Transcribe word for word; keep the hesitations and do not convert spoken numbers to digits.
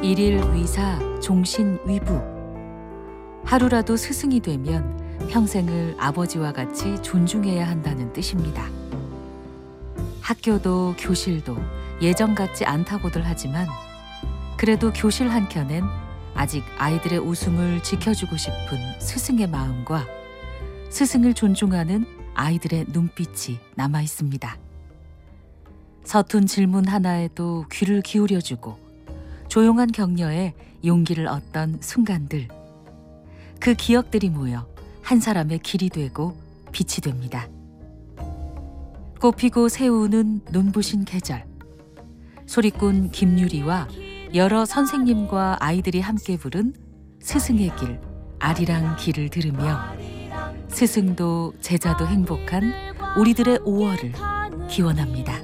일일 위사 종신 위부. 하루라도 스승이 되면 평생을 아버지와 같이 존중해야 한다는 뜻입니다. 학교도 교실도 예전 같지 않다고들 하지만 그래도 교실 한켠엔 아직 아이들의 웃음을 지켜주고 싶은 스승의 마음과 스승을 존중하는 아이들의 눈빛이 남아 있습니다. 서툰 질문 하나에도 귀를 기울여주고 조용한 격려에 용기를 얻던 순간들, 그 기억들이 모여 한 사람의 길이 되고 빛이 됩니다. 꽃피고 새우는 눈부신 계절. 소리꾼 김유리와 여러 선생님과 아이들이 함께 부른 스승의 길, 아리랑 길을 들으며 스승도 제자도 행복한 우리들의 오월을 기원합니다.